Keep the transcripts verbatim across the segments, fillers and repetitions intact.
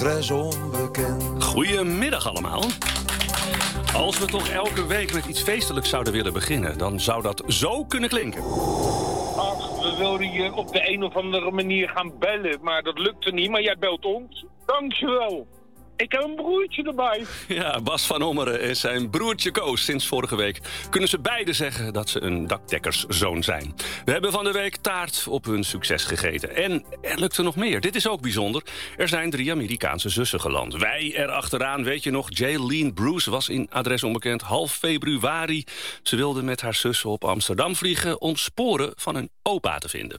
adres onbekend. Goedemiddag allemaal. Als we toch elke week met iets feestelijks zouden willen beginnen, dan zou dat zo kunnen klinken. Ach, we wilden je op de een of andere manier gaan bellen, maar dat lukte niet. Maar jij belt ons. Dankjewel. Ik heb een broertje erbij. Ja, Bas van Ommeren en zijn broertje Koos. Sinds vorige week kunnen ze beiden zeggen dat ze een dakdekkerszoon zijn. We hebben van de week taart op hun succes gegeten. En er lukte nog meer. Dit is ook bijzonder. Er zijn drie Amerikaanse zussen geland. Wij erachteraan, weet je nog, Jaylene Bruce was in adres onbekend half februari. Ze wilde met haar zussen op Amsterdam vliegen om sporen van hun opa te vinden.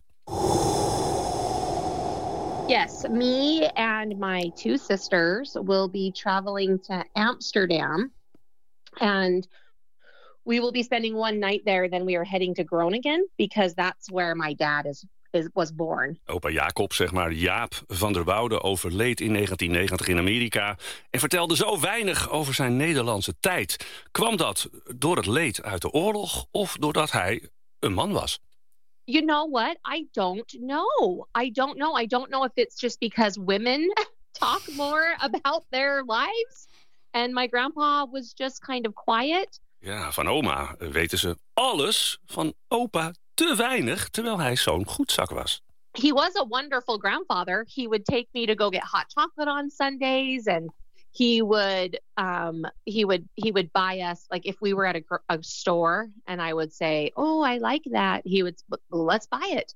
Yes, me and my two sisters will be traveling to Amsterdam, and we will be spending one night there. Then we are heading to Groningen because that's where my dad is, is was born. Opa Jacob, zeg maar Jaap van der Woude, overleed in negentien negentig in Amerika en vertelde zo weinig over zijn Nederlandse tijd. Kwam dat door het leed uit de oorlog of doordat hij een man was? You know what? I don't know. I don't know. I don't know if it's just because women talk more about their lives. And my grandpa was just kind of quiet. Ja, van oma weten ze alles. Van opa te weinig, terwijl hij zo'n goedzak was. He was a wonderful grandfather. He would take me to go get hot chocolate on Sundays, and he would um he would he would buy us, like if we were at a, a store and I would say, oh, I like that, he would, let's buy it.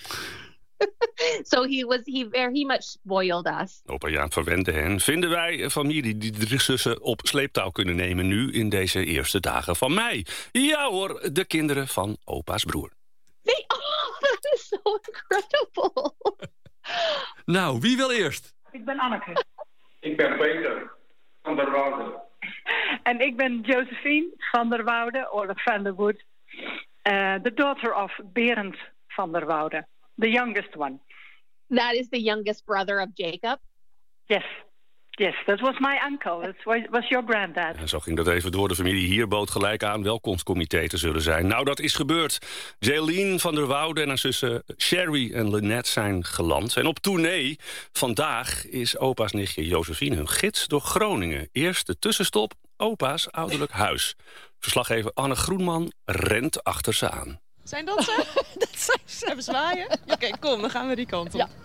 So he was he very much spoiled us. Opa Jaap verwende hen. Vinden wij een familie die de drie zussen op sleeptouw kunnen nemen nu in deze eerste dagen van mei? Ja hoor, de kinderen van opa's broer. They, oh, that is so incredible. Nou, wie wil eerst? Ik ben Anneke. Ik ben Peter van der Woude. En ik ben Josephine van der Woude, or van der Wood. Uh, the daughter of Berend van der Woude. The youngest one. That is the youngest brother of Jacob. Yes. Yes, that was my uncle. That was, was your granddad. En zo ging dat even door. De familie hier bood gelijk aan welkomstcomité te zullen zijn. Nou, dat is gebeurd. Jaylene van der Woude en haar zussen Sherry en Lynette zijn geland. En op tournee vandaag is opa's nichtje Josephine hun gids door Groningen. Eerst de tussenstop, opa's ouderlijk huis. Verslaggever Anne Groenman rent achter ze aan. Zijn dat ze? Dat zijn ze. Even zwaaien? Oké, okay, kom, dan gaan we die kant op. Ja.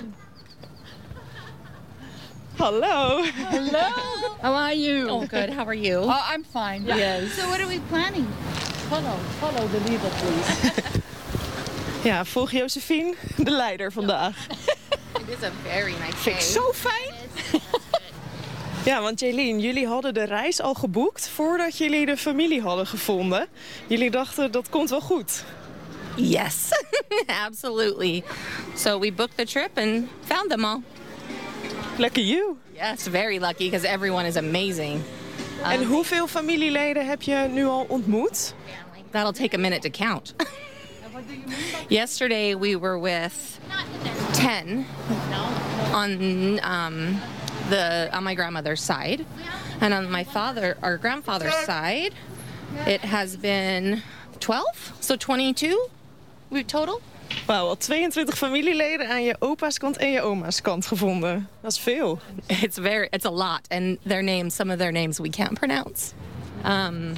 Hallo. Hello. How are you? Oh, good. How are you? Oh, I'm fine. Yeah. Yes. So what are we planning? Follow, follow the leader, please. Ja, volg Josephine, de leider vandaag. It is a very nice day. Vind ik zo fijn. Ja, want Jaylene, jullie hadden de reis al geboekt voordat jullie de familie hadden gevonden. Jullie dachten, dat komt wel goed. Yes, absolutely. So we booked the trip and found them all. Lucky you. Yes, very lucky because everyone is amazing. Um, En hoeveel familieleden heb je nu al ontmoet? That'll take a minute to count. Yesterday we were with ten on um, the on my grandmother's side, and on my father or grandfather's side, it has been twelve, so twenty-two we total. Wauw, al tweeëntwintig familieleden aan je opa's kant en je oma's kant gevonden. Dat is veel. It's very, it's a lot, and their names, some of their names we can't pronounce. Um,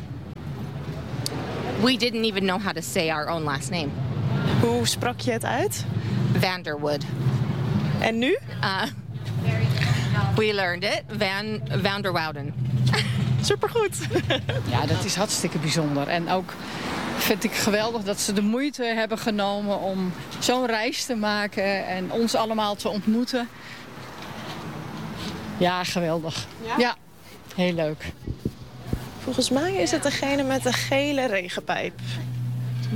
we didn't even know how to say our own last name. Hoe sprak je het uit? Vanderwood. En nu? Uh, we learned it. Van, Van der Wouden. Supergoed. Ja, dat is hartstikke bijzonder. En ook vind ik geweldig dat ze de moeite hebben genomen om zo'n reis te maken en ons allemaal te ontmoeten. Ja, geweldig. Ja, ja, heel leuk. Volgens mij is het degene met de gele regenpijp.